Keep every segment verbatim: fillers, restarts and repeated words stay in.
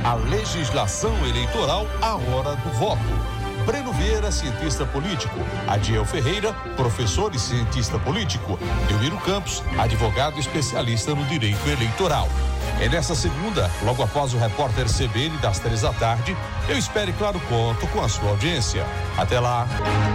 A legislação eleitoral à hora do voto. Breno Vieira, cientista político. Adiel Ferreira, professor e cientista político. Delmiro Campos, advogado especialista no direito eleitoral. É nessa segunda, logo após o repórter C B N das três da tarde, eu espero e claro conto com a sua audiência. Até lá.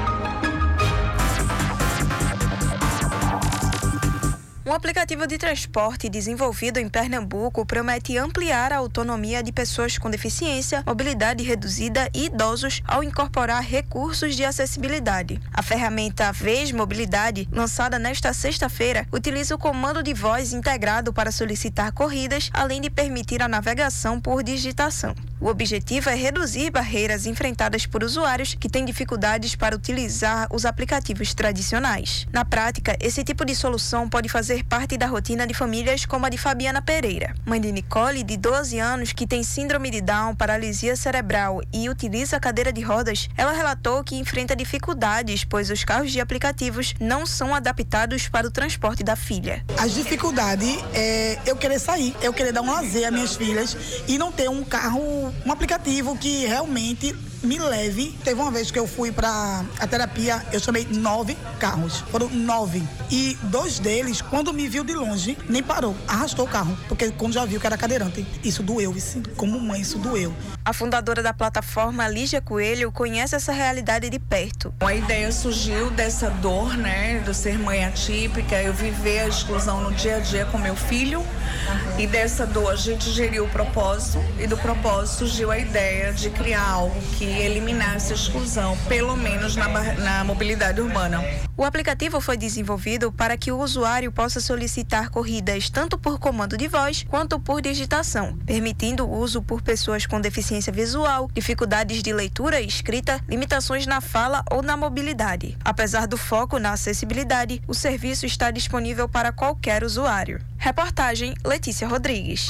Um aplicativo de transporte desenvolvido em Pernambuco promete ampliar a autonomia de pessoas com deficiência, mobilidade reduzida e idosos ao incorporar recursos de acessibilidade. A ferramenta Vez Mobilidade, lançada nesta sexta-feira, utiliza o comando de voz integrado para solicitar corridas, além de permitir a navegação por digitação. O objetivo é reduzir barreiras enfrentadas por usuários que têm dificuldades para utilizar os aplicativos tradicionais. Na prática, esse tipo de solução pode fazer parte da rotina de famílias como a de Fabiana Pereira, mãe de Nicole, de doze anos, que tem síndrome de Down, paralisia cerebral e utiliza a cadeira de rodas. Ela relatou que enfrenta dificuldades, pois os carros de aplicativos não são adaptados para o transporte da filha. As dificuldades é eu querer sair, eu querer dar um lazer às minhas filhas e não ter um carro, um aplicativo que realmente me leve. Teve uma vez que eu fui para a terapia, eu chamei nove carros, foram nove. E dois deles, quando me viu de longe, nem parou, arrastou o carro, porque quando já viu que era cadeirante, isso doeu, isso, como mãe, isso doeu. A fundadora da plataforma, Lígia Coelho, conhece essa realidade de perto. A ideia surgiu dessa dor, né, de ser mãe atípica, eu viver a exclusão no dia a dia com meu filho, e dessa dor a gente geriu o propósito, e do propósito surgiu a ideia de criar algo que eliminasse a exclusão, pelo menos na, na mobilidade urbana. O aplicativo foi desenvolvido para que o usuário possa solicitar corridas tanto por comando de voz quanto por digitação, permitindo o uso por pessoas com deficiência visual, dificuldades de leitura e escrita, limitações na fala ou na mobilidade. Apesar do foco na acessibilidade, o serviço está disponível para qualquer usuário. Reportagem Letícia Rodrigues.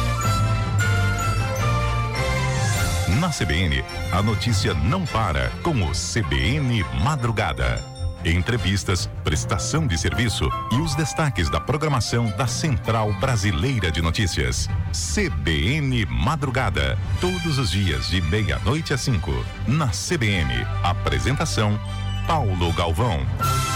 Na C B N, a notícia não para com o C B N Madrugada. Entrevistas, prestação de serviço e os destaques da programação da Central Brasileira de Notícias. C B N Madrugada, todos os dias de meia-noite às cinco. Na C B N, apresentação Paulo Galvão.